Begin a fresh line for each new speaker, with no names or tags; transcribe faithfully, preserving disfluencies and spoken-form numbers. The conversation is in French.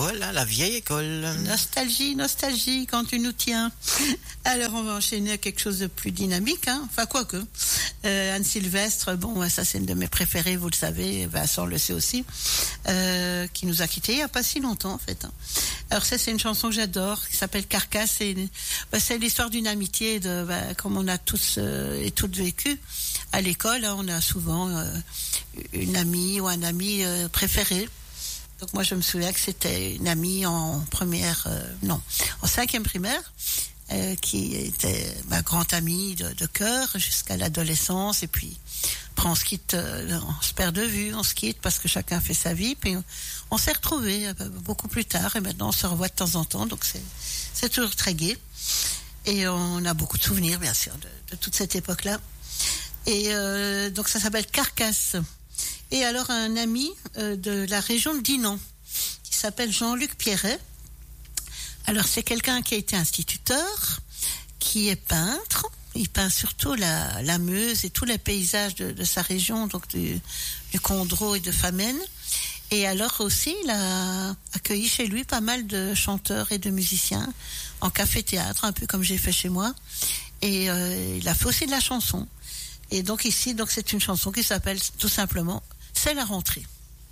école, hein, la vieille école.
Nostalgie, nostalgie, quand tu nous tiens. Alors, on va enchaîner à quelque chose de plus dynamique, hein. Enfin, quoique. Euh, Anne Sylvestre, bon, ça c'est une de mes préférées, vous le savez, Vincent le sait aussi, euh, qui nous a quittés il n'y a pas si longtemps, en fait. Hein. Alors ça, c'est une chanson que j'adore, qui s'appelle Carcasse. Et, bah, c'est l'histoire d'une amitié, de, bah, comme on a tous euh, et toutes vécu à l'école. Hein, on a souvent euh, une amie ou un ami euh, préféré. Donc moi, je me souviens que c'était une amie en première, euh, non, en cinquième primaire, euh, qui était ma grande amie de, de cœur jusqu'à l'adolescence. Et puis, après, on se quitte, euh, on se perd de vue, on se quitte parce que chacun fait sa vie. Puis on, on s'est retrouvés euh, beaucoup plus tard et maintenant on se revoit de temps en temps. Donc c'est, c'est toujours très gai. Et on a beaucoup de souvenirs, bien sûr, de, de toute cette époque-là. Et euh, donc ça s'appelle Carcasse. Et alors un ami euh, de la région de Dinan, qui s'appelle Jean-Luc Pierret. Alors c'est quelqu'un qui a été instituteur, qui est peintre. Il peint surtout la, la Meuse et tous les paysages de, de sa région, donc du, du Condro et de Famenne. Et alors aussi, il a accueilli chez lui pas mal de chanteurs et de musiciens en café-théâtre, un peu comme j'ai fait chez moi. Et euh, il a fait aussi de la chanson. Et donc ici, donc c'est une chanson qui s'appelle tout simplement « C'est la rentrée ».